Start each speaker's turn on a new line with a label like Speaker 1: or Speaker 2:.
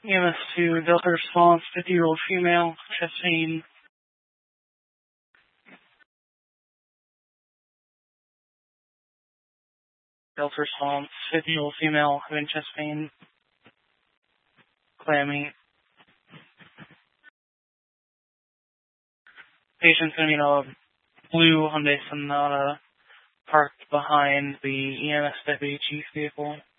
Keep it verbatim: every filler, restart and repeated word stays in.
Speaker 1: E M S two, Delta response, fifty-year-old female, chest pain. Delta response, fifty-year-old female, having chest pain, clammy. Patient's going to be in a blue Hyundai Sonata parked behind the E M S deputy chief vehicle.